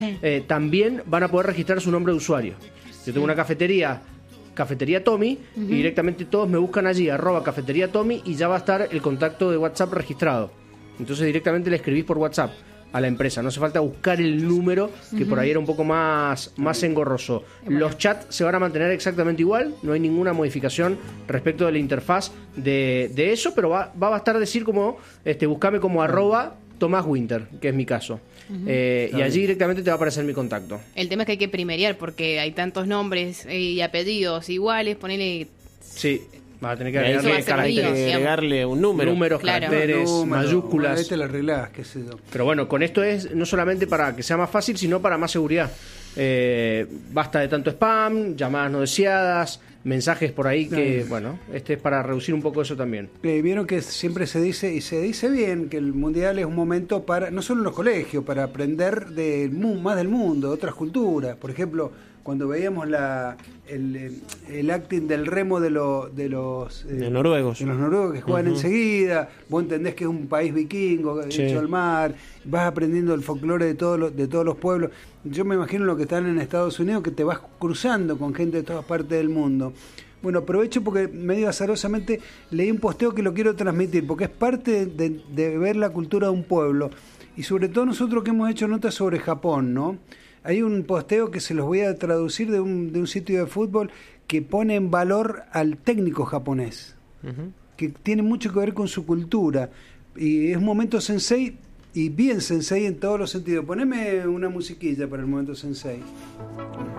también van a poder registrar su nombre de usuario. Yo tengo una cafetería Tommy, y directamente todos me buscan allí, @cafetería Tommy, y ya va a estar el contacto de WhatsApp registrado. Entonces directamente le escribís por WhatsApp a la empresa, no hace falta buscar el número, que por ahí era un poco más engorroso. Los chats se van a mantener exactamente igual, no hay ninguna modificación respecto de la interfaz de eso, pero va a bastar decir como, buscame como @Tomás Winter, que es mi caso. Y allí directamente te va a aparecer mi contacto. El tema es que hay que primerear porque hay tantos nombres y apellidos iguales, ponele... Sí, vas a tener que agregarle un número. Números, claro. caracteres, mayúsculas. Ahí te lo arreglás, qué sé yo. Pero bueno, con esto es no solamente para que sea más fácil, sino para más seguridad. Basta de tanto spam, llamadas no deseadas, mensajes por ahí que, bueno, es para reducir un poco eso también. Vieron que siempre se dice, y se dice bien, que el mundial es un momento para, no solo en los colegios, para aprender más del mundo, de otras culturas. Por ejemplo, cuando veíamos el acting del remo de los noruegos. De los noruegos que juegan enseguida, vos entendés que es un país vikingo, hecho al mar, vas aprendiendo el folclore de todos los pueblos. Yo me imagino lo que están en Estados Unidos, que te vas cruzando con gente de todas partes del mundo. Bueno, aprovecho porque medio azarosamente leí un posteo que lo quiero transmitir, porque es parte de ver la cultura de un pueblo. Y sobre todo nosotros que hemos hecho notas sobre Japón, ¿no? Hay un posteo que se los voy a traducir de un sitio de fútbol que pone en valor al técnico japonés, que tiene mucho que ver con su cultura. Y es un momento sensei, y bien sensei en todos los sentidos. Poneme una musiquilla para el momento sensei.